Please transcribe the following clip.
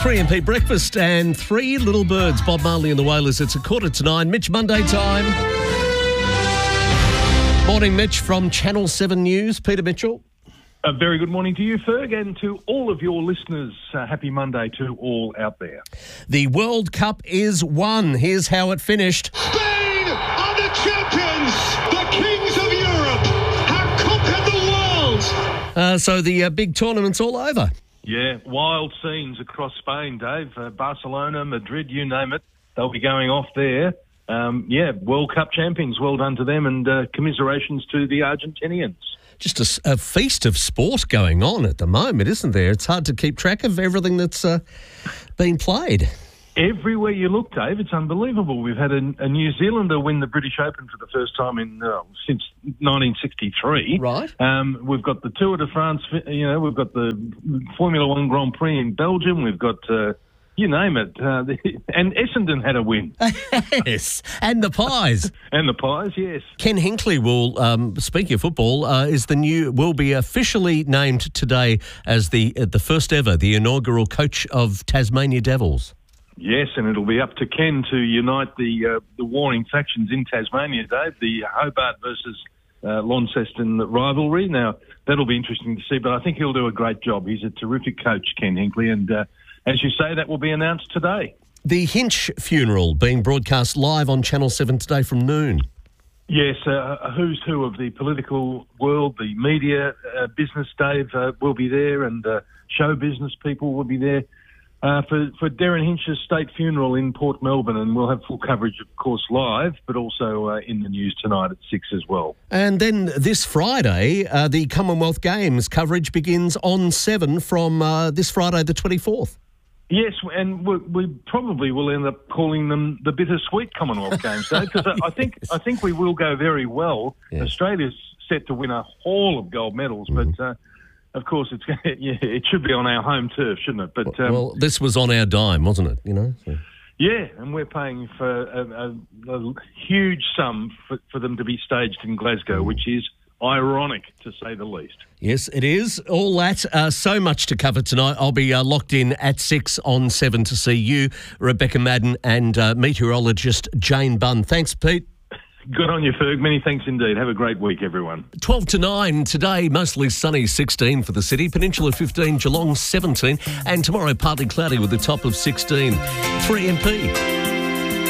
3MP Breakfast and Three Little Birds. Bob Marley and the Wailers. It's 8:45. Mitch, Monday time. Morning, Mitch, from Channel 7 News. Peter Mitchell. A very good morning to you, Ferg, and to all of your listeners. Happy Monday to all out there. The World Cup is won. Here's how it finished. Spain are the champions. The kings of Europe have conquered the world. So the big tournament's all over. Yeah, wild scenes across Spain, Dave. Barcelona, Madrid, you name it. They'll be going off there. World Cup champions. Well done to them, and commiserations to the Argentinians. Just a feast of sport going on at the moment, isn't there? It's hard to keep track of everything that's being played. Everywhere you look, Dave, it's unbelievable. We've had a New Zealander win the British Open for the first time since 1963. Right. We've got the Tour de France, we've got the Formula One Grand Prix in Belgium. We've got, you name it. And Essendon had a win. Yes, and the Pies. And the Pies, yes. Ken Hinkley will, speaking of football, will be officially named today as the first ever, the inaugural coach of Tasmania Devils. Yes, and it'll be up to Ken to unite the warring factions in Tasmania, Dave, the Hobart versus Launceston rivalry. Now, that'll be interesting to see, but I think he'll do a great job. He's a terrific coach, Ken Hinkley, and as you say, that will be announced today. The Hinch funeral being broadcast live on Channel 7 today from noon. Yes, a who's who of the political world, the media, business, Dave, will be there, and show business people will be there. For Darren Hinch's state funeral in Port Melbourne, and we'll have full coverage, of course, live, but also in the news tonight at 6 as well. And then this Friday, the Commonwealth Games coverage begins on 7 from this Friday the 24th. Yes, and we probably will end up calling them the bittersweet Commonwealth Games, Dave, because I think we will go very well. Yes. Australia's set to win a haul of gold medals, but... of course, it should be on our home turf, shouldn't it? But well, this was on our dime, wasn't it? So. Yeah, and we're paying for a huge sum for them to be staged in Glasgow, which is ironic, to say the least. Yes, it is. All that, so much to cover tonight. I'll be locked in at 6 on 7 to see you, Rebecca Madden, and meteorologist Jane Bunn. Thanks, Pete. Good on you, Ferg. Many thanks indeed. Have a great week, everyone. 12 to 9 today, mostly sunny, 16 for the city. Peninsula 15, Geelong 17, and tomorrow partly cloudy with a top of 16. 3MP.